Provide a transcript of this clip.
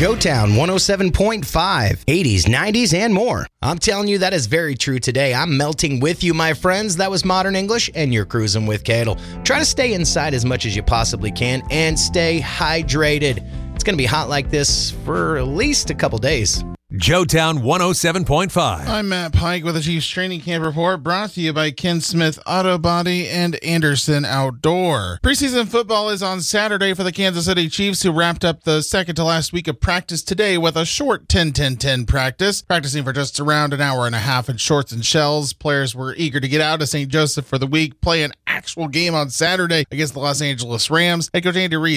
Joetown 107.5, 80s, 90s, and more. I'm telling you, that is very true today. I'm melting with you, my friends. That was Modern English, and you're cruising with Cadel. Try to stay inside as much as you possibly can and stay hydrated. It's going to be hot like this for at least a couple days. Joetown 107.5. I'm Matt Pike with the Chiefs Training Camp Report, brought to you by Ken Smith Auto Body and Anderson Outdoor. Preseason football is on Saturday for the Kansas City Chiefs, who wrapped up the second to last week of practice today with a short 10-10-10 practice, practicing for just around an hour and a half in shorts and shells. Players were eager to get out of St. Joseph for the week, play an actual game on Saturday against the Los Angeles Rams. Head coach Andy Reid